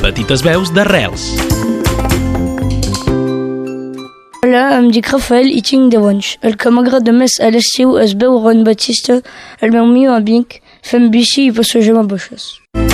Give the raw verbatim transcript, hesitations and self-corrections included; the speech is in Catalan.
Petites veus d'Arrels. Hola, em dic Rafael i tinc deu anys. El que m'agrada més a l'estiu és veure en Batista, el meu millor amic, fem bici i passegem amb baixes.